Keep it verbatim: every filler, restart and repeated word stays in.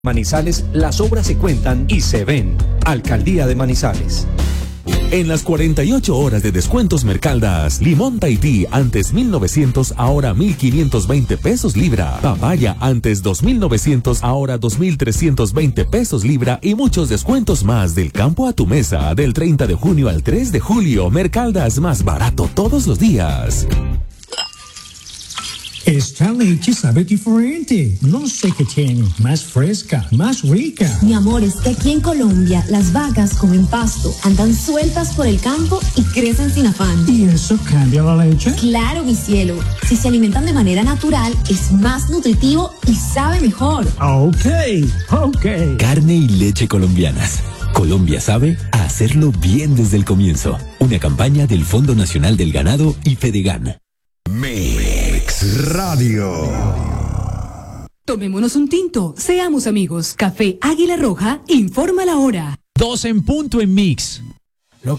Manizales, las obras se cuentan y se ven. Alcaldía de Manizales. En las cuarenta y ocho horas de descuentos Mercaldas, limón Tahití antes mil novecientos, ahora mil quinientos veinte pesos libra. Papaya antes dos mil novecientos, ahora dos mil trescientos veinte pesos libra y muchos descuentos más del campo a tu mesa del treinta de junio al tres de julio. Mercaldas, más barato todos los días. Esta leche sabe diferente. No sé qué tiene. Más fresca, más rica. Mi amor, es que aquí en Colombia las vacas comen pasto, andan sueltas por el campo y crecen sin afán. ¿Y eso cambia la leche? Claro, mi cielo. Si se alimentan de manera natural, es más nutritivo y sabe mejor. Ok, ok. Carne y leche colombianas. Colombia sabe a hacerlo bien desde el comienzo. Una campaña del Fondo Nacional del Ganado y Fedegan. Mix Radio. Tomémonos un tinto, seamos amigos. Café Águila Roja informa la hora. Dos en punto en Mix.